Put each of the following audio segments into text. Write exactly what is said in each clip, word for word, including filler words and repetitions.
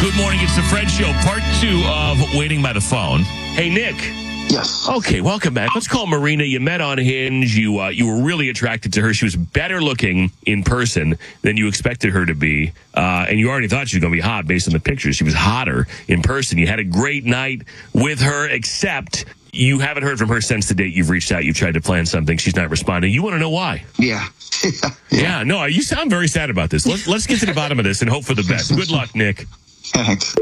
Good morning. It's the Fred Show, part two of Waiting by the Phone. Hey, Nick. Yes. Okay, welcome back. Let's call Marina. You met on Hinge. You uh, you were really attracted to her. She was better looking in person than you expected her to be. Uh, and you already thought she was going to be hot based on the pictures. She was hotter in person. You had a great night with her, except you haven't heard from her since the date. You've reached out. You've tried to plan something. She's not responding. You want to know why? Yeah. yeah. yeah. No, you sound very sad about this. Let's, let's get to the bottom of this and hope for the best. Good luck, Nick. Thanks.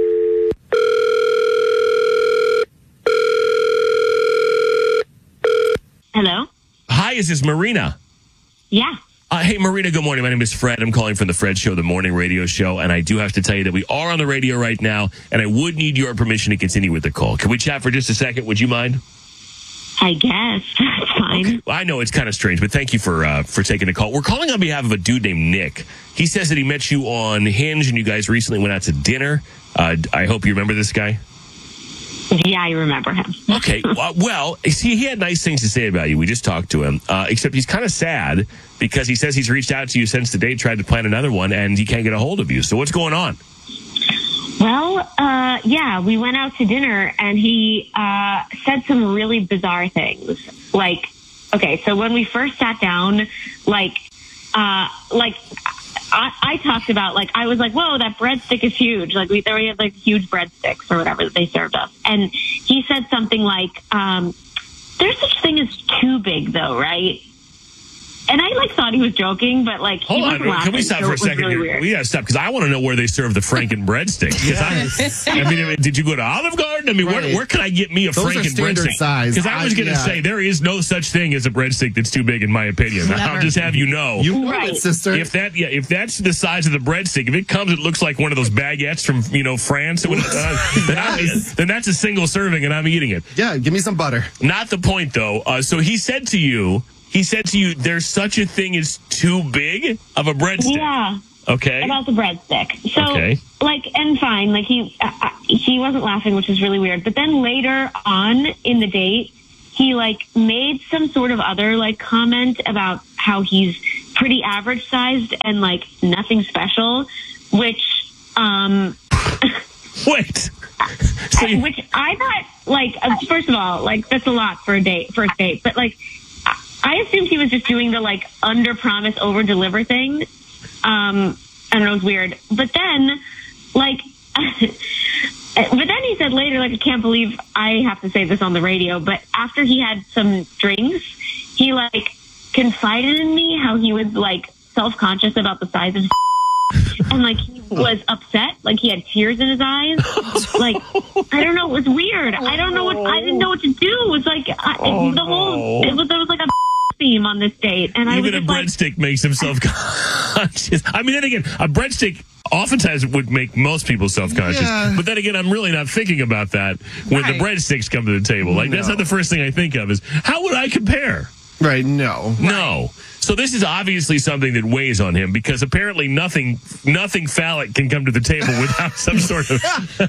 Hello? Hi, is this Marina? Yeah. Uh, hey, Marina, good morning. My name is Fred. I'm calling from the Fred Show, the morning radio show, and I do have to tell you that we are on the radio right now, and I would need your permission to continue with the call. Can we chat for just a second? Would you mind? I guess. That's fine. Okay. I know it's kind of strange, but thank you for uh, for taking the call. We're calling on behalf of a dude named Nick. He says that he met you on Hinge, and you guys recently went out to dinner. Uh, I hope you remember this guy. Yeah, I remember him. Okay. Uh, well, see, he had nice things to say about you. We just talked to him, uh, except he's kind of sad because he says he's reached out to you since the date, tried to plan another one, and he can't get a hold of you. So what's going on? Well, uh, yeah, we went out to dinner, and he uh, said some really bizarre things. Like, okay, so when we first sat down, like, uh, like... I, I talked about, like, I was like, whoa, that breadstick is huge. Like, we, there we had, like, huge breadsticks or whatever that they served us. And he said something like, um, there's such thing as too big, though, right? And I, like, thought he was joking, but, like, he Hold wasn't on. laughing, Can we stop so for a it was second really here? weird. We got to stop because I want to know where they serve the Franken breadsticks. Yes. I, I mean, did you go to Olive Garden? I mean, Right. where, where can I get me a Those are Franken standard breadstick? size. Because I was I- going to yeah. say there is no such thing as a breadstick that's too big, in my opinion. I'll just have you know. You know Right. it, sister. If that, yeah, if that's the size of the breadstick, if it comes, it looks like one of those baguettes from, you know, France. It would, uh, then, I, then that's a single serving, and I'm eating it. yeah, give me some butter. Not the point, though. Uh, so he said to you, he said to you, "There's such a thing as too big of a breadstick." Yeah. Okay. About the breadstick. So, Okay. like, and fine, like, he uh, uh, he wasn't laughing, which is really weird. But then later on in the date, he, like, made some sort of other, like, comment about how he's pretty average sized and, like, nothing special, which, um... Wait. So you, which I thought, like, uh, first of all, like, that's a lot for a date, first date. But, like, I- I assumed he was just doing the, like, under-promise, over-deliver thing. Um, I don't know, it was weird. But then, like, but then he said later, like, I can't believe I have to say this on the radio, but after he had some drinks, he, like, confided in me how he was, like, self-conscious about the size of his and, like, he was upset. Like, he had tears in his eyes. Like, I don't know. It was weird. I don't know what, I didn't know what to do. It was like, I, Oh, the whole, no. it was, there was like a theme on this date. And I was even a just like, breadstick makes him self-conscious. I mean, then again, a breadstick oftentimes would make most people self-conscious. Yeah. But then again, I'm really not thinking about that when Right. the breadsticks come to the table. Like, that's No. not the first thing I think of is, how would I compare? Right, no. No. So this is obviously something that weighs on him because apparently nothing nothing phallic can come to the table without some sort of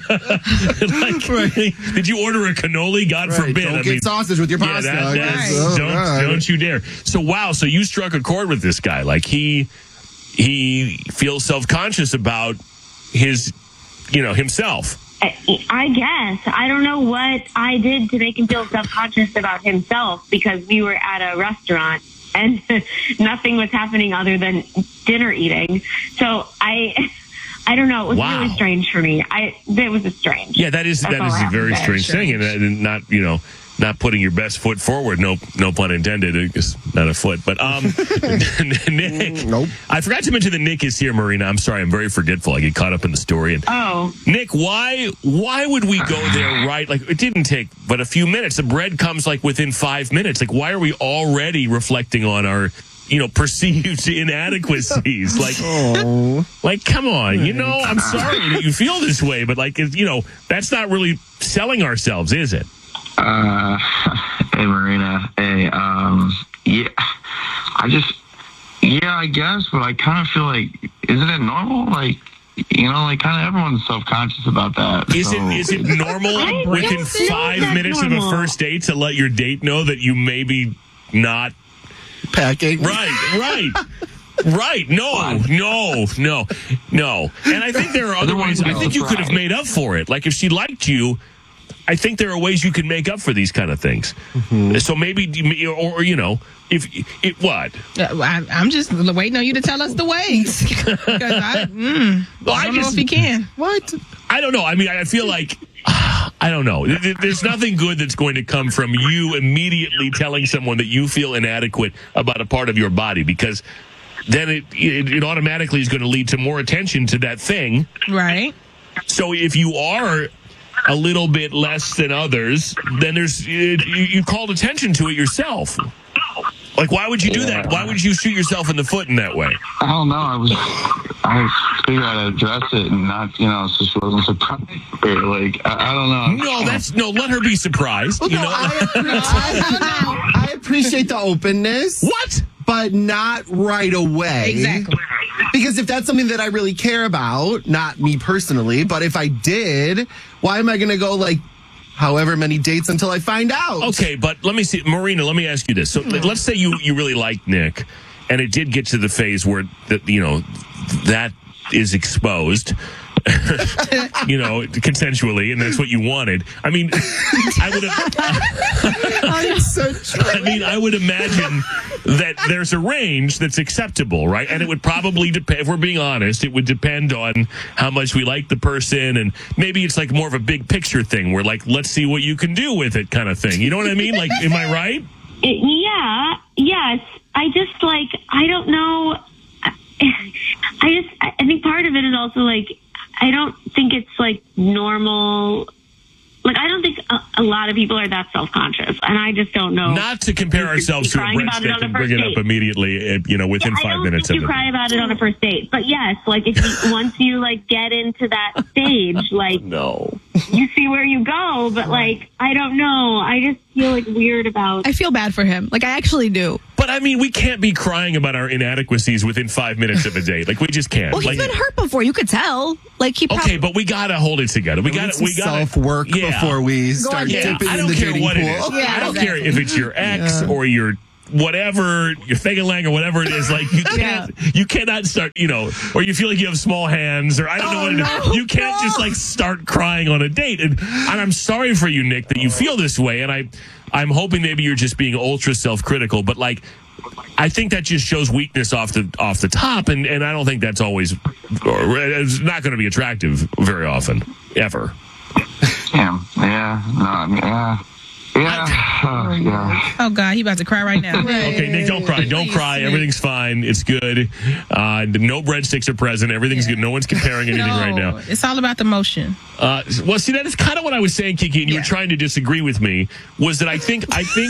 like, Right. did you order a cannoli? God Right, forbid. don't I get mean, sausage with your yeah, pasta. that- I that's- guess. Oh, don't God. don't you dare. So wow, so you struck a chord with this guy. Like he he feels self-conscious about his you know himself. I, I guess. I don't know what I did to make him feel self-conscious about himself because we were at a restaurant and nothing was happening other than dinner eating. So I, I don't know. It was Wow. really strange for me. I, it was a strange. Yeah, that is That's that all is I a have to very say. strange thing, and, and not you know not putting your best foot forward. No, no pun intended. It's not a foot, but um, Nick. Nope. I forgot to mention that Nick is here, Marina. I'm sorry, I'm very forgetful. I get caught up in the story. And Oh, Nick, why why would we go there? Right, like it didn't take but a few minutes. The bread comes like within five minutes. Like, why are we already reflecting on our you know perceived inadequacies? Like. Oh. Like, come on, you know, I'm sorry that you feel this way, but like, it- you know, that's not really selling ourselves, is it? Uh, hey, Marina. Hey, um, yeah, I just, yeah, I guess, but I kind of feel like, isn't it normal? Like, you know, like kind of everyone's self-conscious about that. Is so. it is it normal I don't within think five that's minutes of a normal. first date to let your date know that you maybe not Packing. right, right? Right. No, no, no, no. And I think there are other ways. I think you could have made up for it. Like if she liked you, I think there are ways you can make up for these kind of things. Mm-hmm. So maybe, or, or you know, if it what? Uh, I, I'm just waiting on you to tell us the ways. Because I, mm, well, I don't I just, know if you can. What? I don't know. I mean, I feel like. I don't know. There's nothing good that's going to come from you immediately telling someone that you feel inadequate about a part of your body, because then it, it, it automatically is going to lead to more attention to that thing. Right. So if you are a little bit less than others, then there's you, you called attention to it yourself. Like, why would you do yeah. that? Why would you shoot yourself in the foot in that way? I don't know. I was, I figured I'd address it and not, you know, so she wasn't surprised. Or like, I, I don't know. No, that's no. Let her be surprised. Well, you no, know? I, I, I appreciate the openness. What? But not right away. Exactly. Because if that's something that I really care about, not me personally, but if I did, why am I going to go like however many dates until I find out? Okay, but let me see. Marina, let me ask you this. So let's say you, you really like Nick, and it did get to the phase where, that you know, that is exposed. You know, consensually, and that's what you wanted. I mean, I would have. I'm so true. I mean, I would imagine that there's a range that's acceptable, right? And it would probably depend. If we're being honest, it would depend on how much we like the person, and maybe it's like more of a big picture thing, where like, let's see what you can do with it, kind of thing. You know what I mean? Like, am I right? It, yeah. Yes. I just like. I don't know. I just. I think part of it is also like. I don't think it's like normal. Like, I don't think a, a lot of people are that self-conscious, and I just don't know. Not to compare ourselves to a breadstick and bring it up immediately, you know, within yeah, five I don't minutes. Think you cry about it on a first date, but yes, like if you, once you like get into that stage, like no, you see where you go. But like, I don't know. I just feel like weird about. I feel bad for him. Like, I actually do. But I mean, we can't be crying about our inadequacies within five minutes of a date. Like, we just can't. Well, he's like, been hurt before. You could tell. Like he. Okay, but we gotta hold it together. We gotta. We gotta self work yeah. before we start yeah, dipping I in don't the care dating what pool. it is. Yeah, I don't exactly. care if it's your ex Yeah. or your whatever, your Fegalang or whatever it is. Like, you can't. You cannot start. You know, or you feel like you have small hands, or I don't know Oh, what it is. no, You can't no. just like start crying on a date. And, and I'm sorry for you, Nick, that you feel this way. And I, I'm hoping maybe you're just being ultra self-critical. But like, I think that just shows weakness off the off the top, and, and I don't think that's always, or it's not going to be attractive very often, ever. Damn. Yeah. No. I mean, yeah. Yeah. Uh, yeah. Oh, God, he about to cry right now. Okay, Nick, don't cry. Don't Please, cry. Nick. Everything's fine. It's good. Uh, no breadsticks are present. Everything's good. No one's comparing anything No, right now. It's all about the motion. Uh, well, see, that is kind of what I was saying, Kiki, and you Yeah. were trying to disagree with me, was that I think, I think,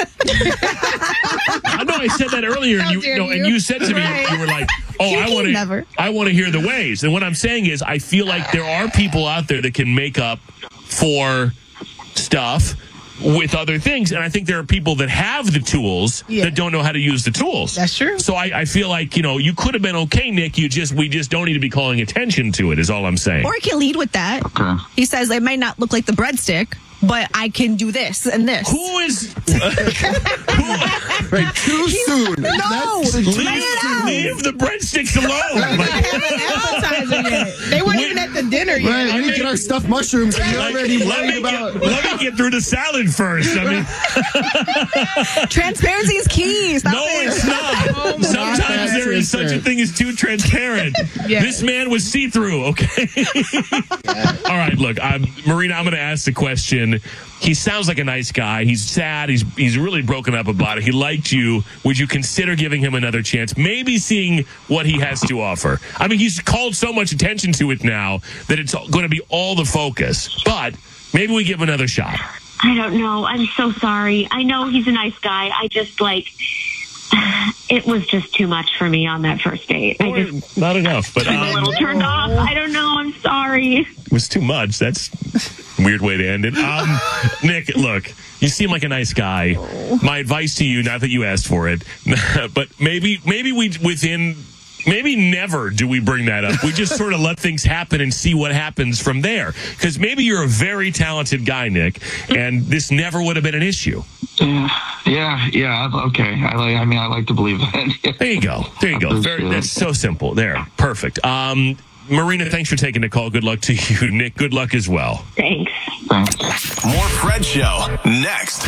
I know I said that earlier, and How you, dare no, and you. you said to me, Right. you were like, oh, I Kiki want never. to, I want to hear the ways. And what I'm saying is, I feel like there are people out there that can make up for stuff with other things, and I think there are people that have the tools Yeah. that don't know how to use the tools. That's true. So I, I feel like, you know, you could have been okay, Nick. You just we just don't need to be calling attention to it, is all I'm saying. Or he can lead with that. Okay. He says, it might not look like the breadstick, but I can do this and this. Who is Right, too soon. No! That's leave, Lay it out. leave the breadsticks alone? I Like, haven't appetizer yet. They weren't even at the dinner yet. right. We need to get our stuffed mushrooms. And you're like, already let, worried me about. get, let me get through the salad first. I mean, Transparency is key. Stop no, it. it's not. Oh my Sometimes God. there is such a thing as too transparent. Yeah. This man was see-through, okay? All right, look, I'm, Marina, I'm going to ask the question. He sounds like a nice guy. He's sad. He's he's really broken up about it. He liked you. Would you consider giving him another chance? Maybe seeing what he has to offer. I mean, he's called so much attention to it now that it's going to be all the focus. But maybe we give him another shot. I don't know. I'm so sorry. I know he's a nice guy. I just like. It was just too much for me on that first date. I just. Not enough, but I'm a um, little turned off. I don't know. I'm sorry. it was too much. That's a weird way to end it. Um, Nick, look, you seem like a nice guy. My advice to you, not that you asked for it, but maybe maybe we within maybe never do we bring that up. We just sort of let things happen and see what happens from there. Because maybe you're a very talented guy, Nick, and this never would have been an issue. Yeah, yeah, yeah. Okay, I like. I mean, I like to believe that. There you go. There you go. Very, that's so simple. There, perfect. Um, Marina, thanks for taking the call. Good luck to you, Nick. Good luck as well. Thanks. Thanks. More Fred Show next.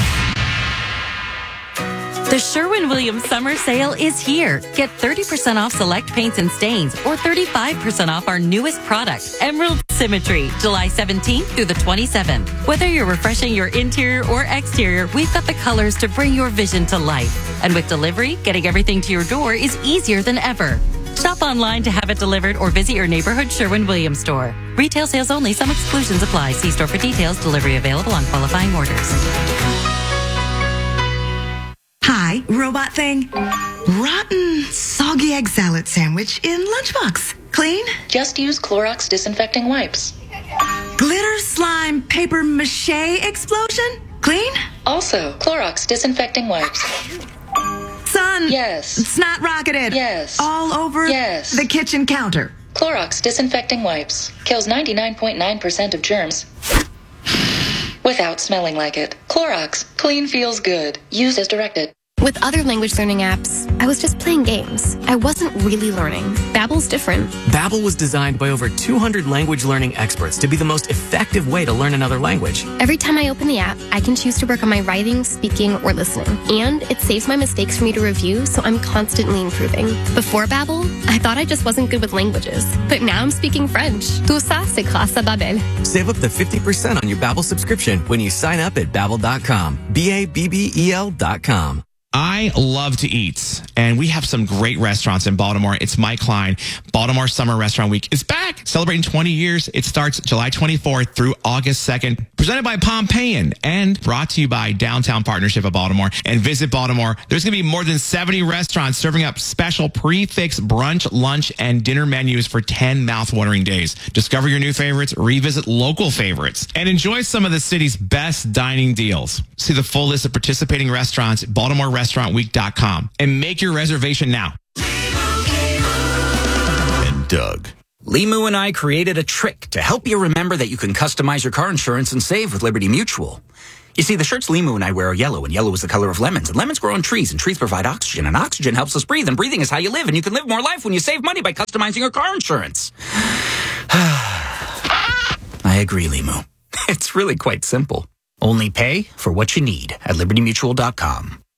The Sherwin-Williams summer sale is here. Get thirty percent off select paints and stains or thirty-five percent off our newest product, Emerald Symmetry, July seventeenth through the twenty-seventh. Whether you're refreshing your interior or exterior, we've got the colors to bring your vision to life. And with delivery, getting everything to your door is easier than ever. Shop online to have it delivered or visit your neighborhood Sherwin-Williams store. Retail sales only. Some exclusions apply. See store for details. Delivery available on qualifying orders. Hi, robot thing. Rotten, soggy egg salad sandwich in lunchbox. Clean? Just use Clorox disinfecting wipes. Glitter slime paper mache explosion? Clean? Also, Clorox disinfecting wipes. Son. Yes. Snot rocketed. Yes. All over Yes. the kitchen counter. Clorox disinfecting wipes. Kills ninety-nine point nine percent of germs without smelling like it. Clorox. Clean feels good. Use as directed. With other language learning apps, I was just playing games. I wasn't really learning. Babbel's different. Babbel was designed by over two hundred language learning experts to be the most effective way to learn another language. Every time I open the app, I can choose to work on my writing, speaking, or listening. And it saves my mistakes for me to review, so I'm constantly improving. Before Babbel, I thought I just wasn't good with languages. But now I'm speaking French. Tout ça, c'est grâce à Babbel. Save up to fifty percent on your Babbel subscription when you sign up at babbel dot com. B A B B E L dot com. I love to eat, and we have some great restaurants in Baltimore. It's Mike Klein. Baltimore Summer Restaurant Week is back, celebrating twenty years. It starts July twenty-fourth through August second. Presented by Pompeian and brought to you by Downtown Partnership of Baltimore and Visit Baltimore. There's going to be more than seventy restaurants serving up special prix-fixe brunch, lunch, and dinner menus for ten mouth-watering days. Discover your new favorites, revisit local favorites, and enjoy some of the city's best dining deals. See the full list of participating restaurants at baltimore restaurant week dot com and make your reservation now. And Doug. Limu and I created a trick to help you remember that you can customize your car insurance and save with Liberty Mutual. You see, the shirts Limu and I wear are yellow, and yellow is the color of lemons. And lemons grow on trees, and trees provide oxygen, and oxygen helps us breathe, and breathing is how you live, and you can live more life when you save money by customizing your car insurance. I agree, Limu. It's really quite simple. Only pay for what you need at liberty mutual dot com.